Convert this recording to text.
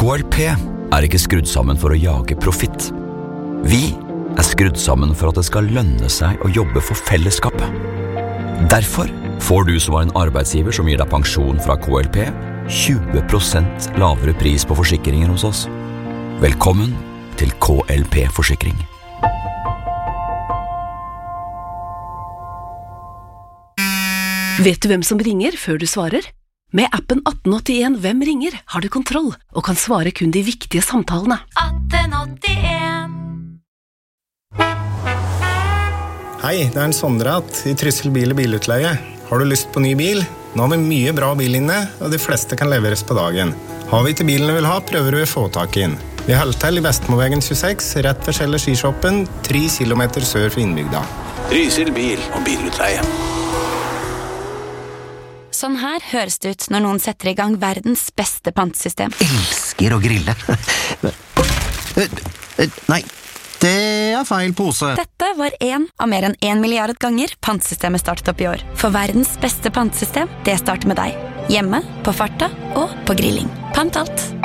KLP ikke skrudd sammen for å jage profitt. Vi skrudd sammen for at det skal lønne seg å jobbe for fellesskapet. Derfor får du som har en arbeidsgiver som gir deg pensjon fra KLP 20% lavere pris på forsikringer hos oss. Velkommen til KLP Forsikring. Vet du hvem som ringer før du svarer? Med appen 1881 Hvem ringer har du kontroll og kan svare kun de viktige samtalene. 1881. Hei, det en Sondrat i Trysil bil- og bilutleie. Har du lyst på ny bil? Nå har vi mye bra bil inne, og de fleste kan leveres på dagen. Har vi ikke bilen du vil ha, prøver du å få tak inn. Vi holder til i Vestmoveien 26, rett ved Kjeller skishoppen, 3 kilometer sør for innbygda. Trysil bil- og bilutleie. Sånn her høres det ut når noen setter i gang verdens beste pantesystem. Elsker å grille. Nei, det feil pose. Dette var en av mer enn 1 milliard ganger pantesystemet startet opp i år. For verdens beste pantesystem, det starter med deg. Hjemme, på farta og på grilling. Pant alt.